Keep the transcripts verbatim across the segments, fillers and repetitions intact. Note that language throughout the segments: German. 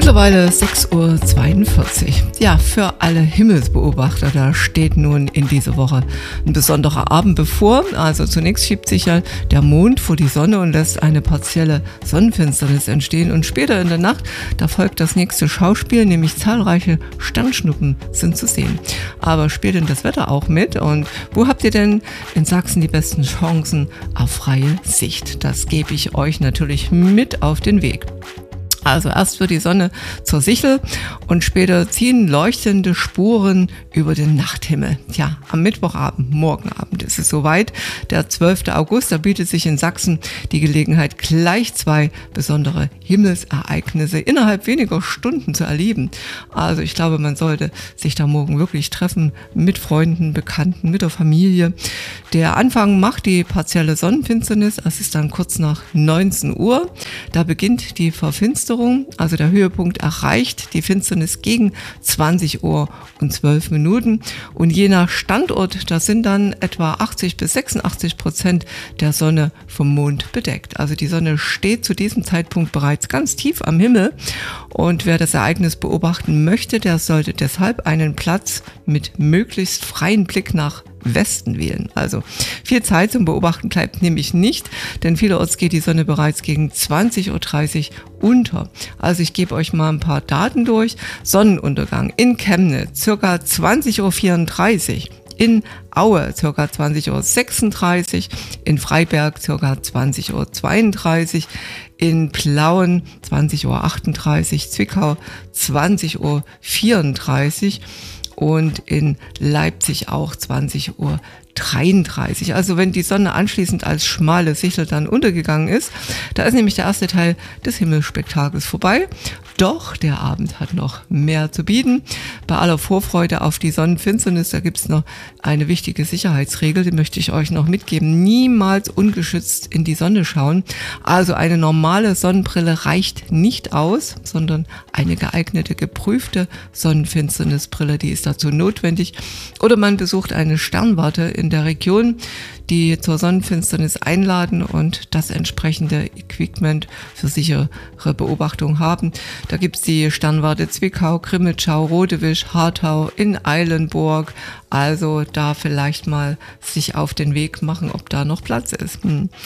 Mittlerweile sechs Uhr zweiundvierzig. Ja, für alle Himmelsbeobachter, da steht nun in dieser Woche ein besonderer Abend bevor. Also zunächst schiebt sich ja der Mond vor die Sonne und lässt eine partielle Sonnenfinsternis entstehen. Und später in der Nacht, da folgt das nächste Schauspiel, nämlich zahlreiche Sternschnuppen sind zu sehen. Aber spielt denn das Wetter auch mit? Und wo habt ihr denn in Sachsen die besten Chancen auf freie Sicht? Das gebe ich euch natürlich mit auf den Weg. Also erst wird die Sonne zur Sichel und später ziehen leuchtende Spuren über den Nachthimmel. Ja, am Mittwochabend, morgen Abend ist es soweit. Der zwölfte August, da bietet sich in Sachsen die Gelegenheit, gleich zwei besondere Himmelsereignisse innerhalb weniger Stunden zu erleben. Also ich glaube, man sollte sich da morgen wirklich treffen mit Freunden, Bekannten, mit der Familie. Der Anfang macht die partielle Sonnenfinsternis. Es ist dann kurz nach neunzehn Uhr. Da beginnt die Verfinsterung. Also der Höhepunkt erreicht die Finsternis gegen zwanzig Uhr und zwölf Minuten. Und je nach Standort, da sind dann etwa achtzig bis sechsundachtzig Prozent der Sonne vom Mond bedeckt. Also die Sonne steht zu diesem Zeitpunkt bereits ganz tief am Himmel. Und wer das Ereignis beobachten möchte, der sollte deshalb einen Platz mit möglichst freien Blick nach Westen wählen. Also viel Zeit zum Beobachten bleibt nämlich nicht, denn vielerorts geht die Sonne bereits gegen zwanzig Uhr dreißig unter. Also ich gebe euch mal ein paar Daten durch. Sonnenuntergang in Chemnitz circa zwanzig Uhr vierunddreißig. In Aue ca. zwanzig Uhr sechsunddreißig, in Freiberg ca. zwanzig Uhr zweiunddreißig, in Plauen zwanzig Uhr achtunddreißig, Zwickau zwanzig Uhr vierunddreißig und in Leipzig auch zwanzig Uhr dreiunddreißig. Also wenn die Sonne anschließend als schmale Sichel dann untergegangen ist, da ist nämlich der erste Teil des Himmelsspektakels vorbei. Doch der Abend hat noch mehr zu bieten. Bei aller Vorfreude auf die Sonnenfinsternis, da gibt es noch eine wichtige Sicherheitsregel, die möchte ich euch noch mitgeben. Niemals ungeschützt in die Sonne schauen. Also eine normale Sonnenbrille reicht nicht aus, sondern eine geeignete, geprüfte Sonnenfinsternisbrille, die ist dazu notwendig. Oder man besucht eine Sternwarte in der Region, die zur Sonnenfinsternis einladen und das entsprechende Equipment für sichere Beobachtung haben. Da gibt's die Sternwarte Zwickau, Grimmitschau, Rodewisch, Hartau, in Eilenburg. Also da vielleicht mal sich auf den Weg machen, ob da noch Platz ist.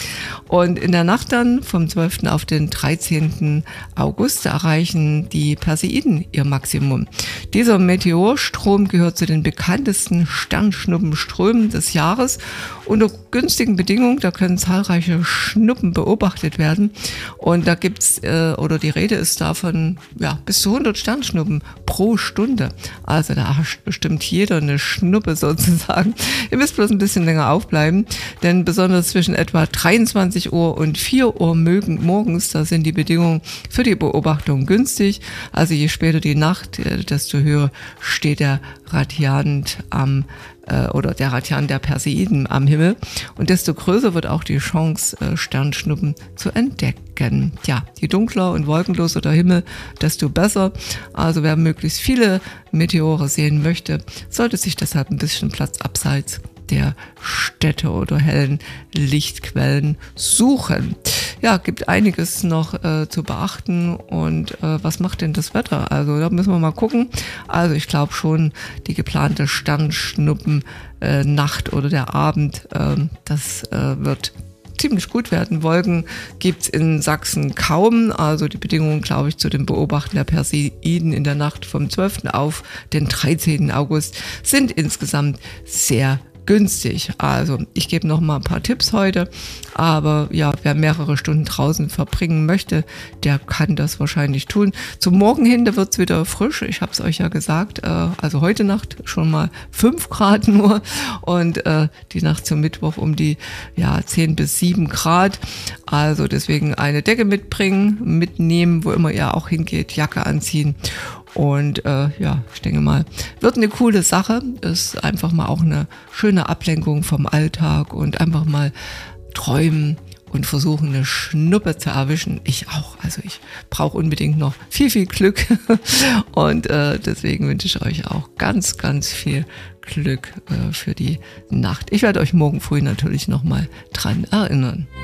Und in der Nacht dann vom zwölften auf den dreizehnten August erreichen die Perseiden ihr Maximum. Dieser Meteorstrom gehört zu den bekanntesten Sternschnuppenströmen des Jahres. Unter günstigen Bedingungen, da können zahlreiche Schnuppen beobachtet werden. Und da gibt's, äh, oder die Rede ist davon, ja, bis zu hundert Sternschnuppen pro Stunde. Also da erhascht bestimmt jeder eine Schnuppe sozusagen. Ihr müsst bloß ein bisschen länger aufbleiben, denn besonders zwischen etwa dreiundzwanzig Uhr und vier Uhr morgens, da sind die Bedingungen für die Beobachtung günstig. Also je später die Nacht, desto höher steht der Radiant am oder der Radian der Perseiden am Himmel und desto größer wird auch die Chance, Sternschnuppen zu entdecken. Ja, je dunkler und wolkenloser der Himmel, desto besser. Also wer möglichst viele Meteore sehen möchte, sollte sich deshalb ein bisschen Platz abseits der Städte oder hellen Lichtquellen suchen. Ja, gibt einiges noch äh, zu beachten und äh, was macht denn das Wetter? Also da müssen wir mal gucken. Also ich glaube schon, die geplante Sternschnuppen äh, Nacht oder der Abend, äh, das äh, wird ziemlich gut werden. Wolken gibt's in Sachsen kaum. Also die Bedingungen, glaube ich, zu dem Beobachten der Perseiden in der Nacht vom zwölften auf den dreizehnten August sind insgesamt sehr günstig. Also ich gebe noch mal ein paar Tipps heute, aber ja, wer mehrere Stunden draußen verbringen möchte, der kann das wahrscheinlich tun. Zum Morgen hin, da wird es wieder frisch. Ich habe es euch ja gesagt, äh, also heute Nacht schon mal fünf Grad nur und äh, die Nacht zum Mittwoch um die ja zehn bis sieben Grad. Also deswegen eine Decke mitbringen, mitnehmen, wo immer ihr auch hingeht, Jacke anziehen. Und äh, ja, ich denke mal, wird eine coole Sache. Ist einfach mal auch eine schöne Ablenkung vom Alltag und einfach mal träumen und versuchen, eine Schnuppe zu erwischen. Ich auch. Also ich brauche unbedingt noch viel, viel Glück. Und äh, deswegen wünsche ich euch auch ganz, ganz viel Glück äh, für die Nacht. Ich werde euch morgen früh natürlich nochmal dran erinnern.